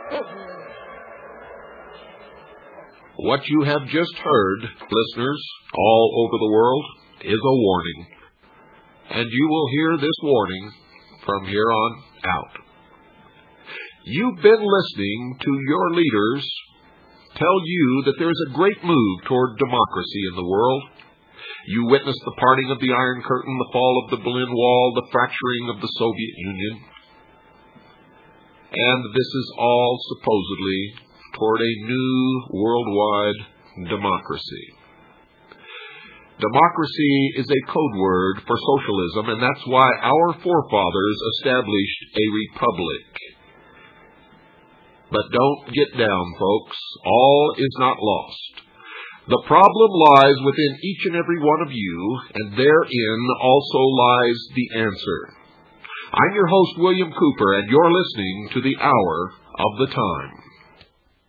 What you have just heard, listeners all over the world, is a warning. And you will hear this warning from here on out. You've been listening to your leaders tell you that there's a great move toward democracy in the world. You witnessed the parting of the Iron Curtain, the fall of the Berlin Wall, the fracturing of the Soviet Union. And this is all supposedly toward a new worldwide democracy. Democracy is a code word for socialism, and that's why our forefathers established a republic. But don't get down, folks. All is not lost. The problem lies within each and every one of you, and therein also lies the answer. I'm your host, William Cooper, and you're listening to The Hour of the Time.